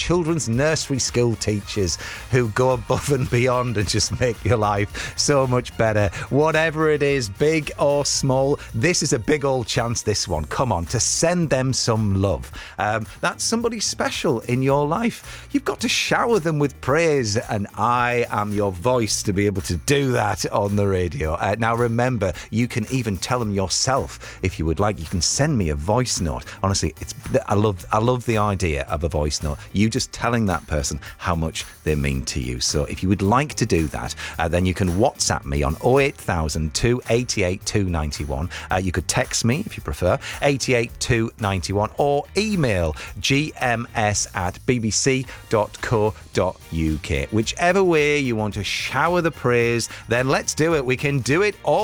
children's nursery school teachers who go above and beyond and just make your life so much better. Whatever it is, big or small, this is a big old chance, this one. Come on, to send them some love. That's somebody special in your life. You've got to shower them with praise, and I am your voice to be able to do that on the radio. Now remember, you can even tell them yourself if you would like. You can send me a voice note. Honestly, I love the idea of a voice note. You just telling that person how much they mean to you. So if you would like to do that, then you can WhatsApp me on 08000 288 291. You could text me if you prefer, 88291, or email gms@bbc.co.uk. Whichever way you want to shower the praise, then let's do it. We can do it all